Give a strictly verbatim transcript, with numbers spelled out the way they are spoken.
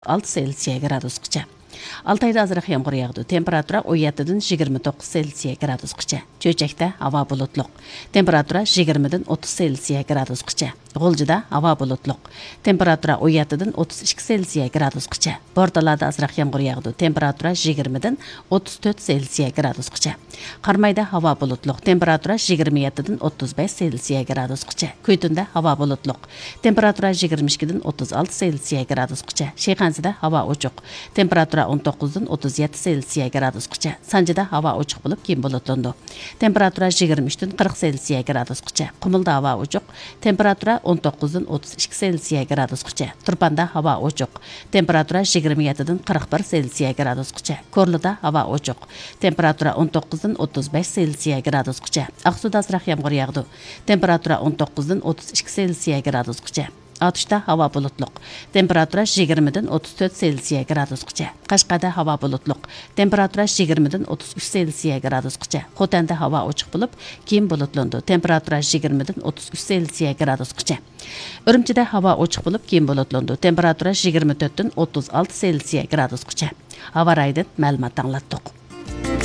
olti Selsiya gradusgacha. Altayda azroq yomg'ir yog'di. Temperatura o'n yettidan yigirma to'qqiz Selsiya gradusgacha. Cho'chakda havo bulutliq. Temperatura yigirmadan o'ttiz Selsiya gradusgacha. G'uljida havo bulutliq. Temperatura o'n yettidan o'ttiz ikki Selsiya gradusgacha. Bortalarda azroq yomg'ir yog'di. Temperatura yigirmadan o'ttiz to'rt Selsiya gradusgacha. Qarmayda havo bulutliq. Temperatura yigirma yettidan o'ttiz besh Selsiya gradusgacha. Ko'ytunda havo bulutliq. Temperatura yigirma ikkidan o'ttiz olti Selsiya gradusgacha. Shayxansida havo ochiq. Temperatura o'n to'qqizdan o'ttiz yetti Selsiya gradusgacha. Sanjida havo ochiq bo'lib, keyin bulutlandi. Temperatura yigirma uchdan qirq Selsiya gradusgacha. Qumulda havo ochiq. Temperatura o'n to'qqizdan o'ttiz ikki Selsiya gradusgacha. Turpanda havo ochiq. Temperatura yigirma yettidan qirq bir Selsiya gradusgacha. Ko'rlida havo ochiq. Temperatura o'n to'qqizdan o'ttiz besh Selsiya gradusgacha. Aqsuda azroq yomg'ir yog'di. Temperatura o'n to'qqizdan o'ttiz ikki Selsiya gradusgacha. Atışda hava bulutluq. Temperatura yigirmadan o'ttiz to'rt Selsiya gradusgacha. Qashqada havo bulutluq. Temperatura yigirmadan o'ttiz uch Selsiya gradusgacha. Xotanda havo ochiq bo'lib, keyin bulutlandi. Temperatura yigirmadan o'ttiz uch Selsiya gradusgacha. Urumchida havo ochiq bo'lib, keyin bulutlandi. Temperatura yigirma to'rtdan o'ttiz olti Selsiya gradusgacha. Havo raydan ma'lumot anglatdik.